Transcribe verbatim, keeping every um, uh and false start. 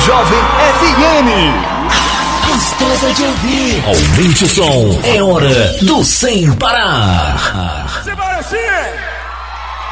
Jovem F M. Gostosa de ouvir. Aumente o som. É hora do Sem Parar. Simbora, sim!